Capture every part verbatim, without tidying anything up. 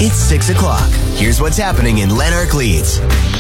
It's six o'clock. Here's what's happening in Lanark Leeds.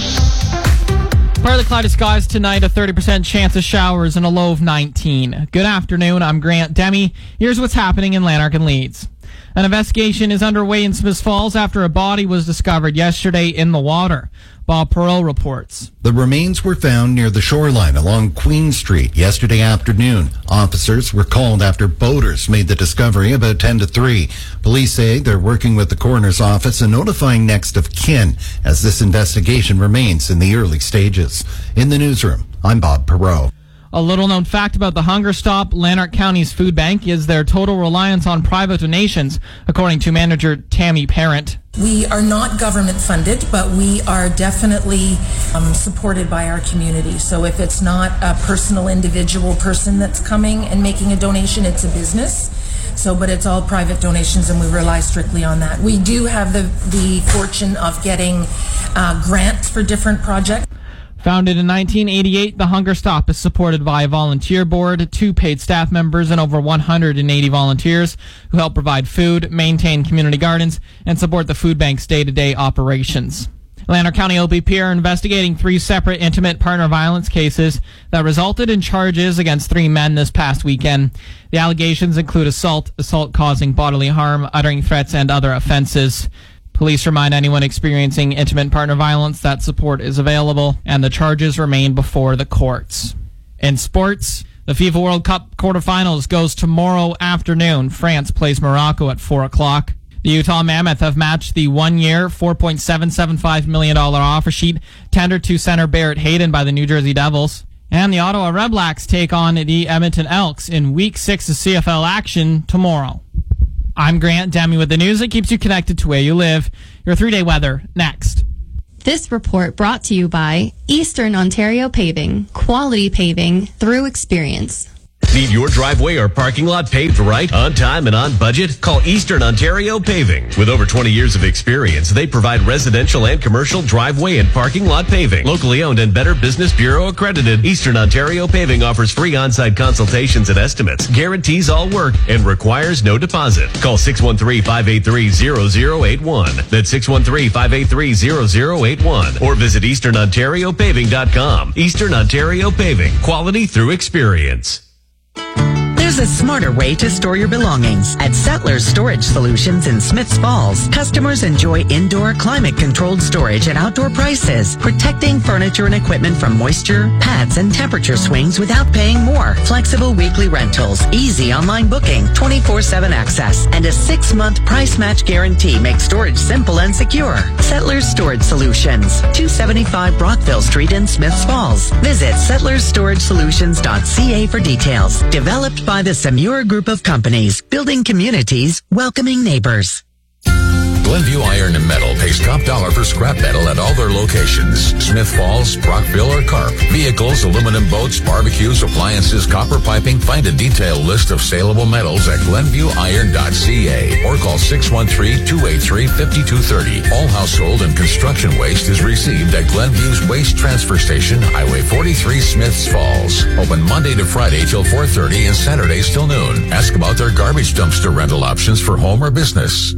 Partly cloudy skies tonight, a thirty percent chance of showers and a low of nineteen. Good afternoon, I'm Grant Demi. Here's what's happening in Lanark and Leeds. An investigation is underway in Smiths Falls after a body was discovered yesterday in the water. Bob Perot reports. The remains were found near the shoreline along Queen Street yesterday afternoon. Officers were called after boaters made the discovery about ten to three. Police say they're working with the coroner's office and notifying next of kin as this investigation remains in the early stages. In the newsroom, I'm Bob Perot. A little-known fact about the Hunger Stop, Lanark County's food bank, is their total reliance on private donations, according to manager Tammy Parent. We are not government funded, but we are definitely um, supported by our community. So if it's not a personal individual person that's coming and making a donation, it's a business. So, but it's all private donations, and we rely strictly on that. We do have the, the fortune of getting uh, grants for different projects. Founded in nineteen eighty-eight, the Hunger Stop is supported by a volunteer board, two paid staff members, and over one hundred eighty volunteers who help provide food, maintain community gardens, and support the food bank's day-to-day operations. Lanark County O P P are investigating three separate intimate partner violence cases that resulted in charges against three men this past weekend. The allegations include assault, assault causing bodily harm, uttering threats, and other offenses. Police remind anyone experiencing intimate partner violence that support is available and the charges remain before the courts. In sports, the FIFA World Cup quarterfinals goes tomorrow afternoon. France plays Morocco at four o'clock. The Utah Mammoth have matched the one-year, four point seven seven five million dollars offer sheet tendered to center Barrett Hayden by the New Jersey Devils. And the Ottawa Redblacks take on the Edmonton Elks in Week six of C F L action tomorrow. I'm Grant Demi with the news that keeps you connected to where you live. Your three-day weather next. This report brought to you by Eastern Ontario Paving. Quality paving through experience. Need your driveway or parking lot paved right, on time, and on budget? Call Eastern Ontario Paving. With over twenty years of experience, they provide residential and commercial driveway and parking lot paving. Locally owned and Better Business Bureau accredited, Eastern Ontario Paving offers free on-site consultations and estimates, guarantees all work, and requires no deposit. Call six one three, five eight three, zero zero eight one. That's six one three, five eight three, zero zero eight one. Or visit eastern ontario paving dot com. Eastern Ontario Paving. Quality through experience. There's a smarter way to store your belongings. At Settlers Storage Solutions in Smiths Falls, customers enjoy indoor climate-controlled storage at outdoor prices, protecting furniture and equipment from moisture, pads, and temperature swings without paying more. Flexible weekly rentals, easy online booking, twenty-four seven access, and a six-month price match guarantee make storage simple and secure. Settlers Storage Solutions, two seventy-five Brockville Street in Smiths Falls. Visit settlers storage solutions dot c a for details. Developed by the Samura Group of Companies, building communities, welcoming neighbors. Glenview Iron and Metal pays top dollar for scrap metal at all their locations. Smith Falls, Brockville, or Carp. Vehicles, aluminum boats, barbecues, appliances, copper piping. Find a detailed list of saleable metals at glenview iron dot c a or call six one three, two eight three, five two three zero. All household and construction waste is received at Glenview's Waste Transfer Station, Highway forty-three, Smiths Falls. Open Monday to Friday till four thirty and Saturdays till noon. Ask about their garbage dumpster rental options for home or business.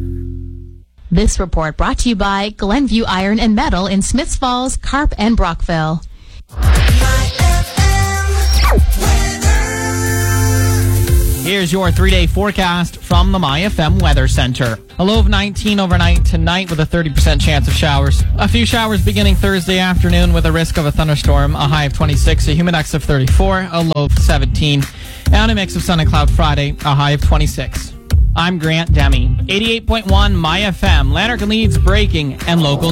This report brought to you by Glenview Iron and Metal in Smiths Falls, Carp, and Brockville. Here's your three-day forecast from the My F M Weather Center. A low of nineteen overnight tonight with a thirty percent chance of showers. A few showers beginning Thursday afternoon with a risk of a thunderstorm. A high of twenty-six, a humidex of thirty-four, a low of seventeen. And a mix of sun and cloud Friday, a high of twenty-six. I'm Grant Demi. eighty-eight point one My F M, Lanark and Leeds breaking and local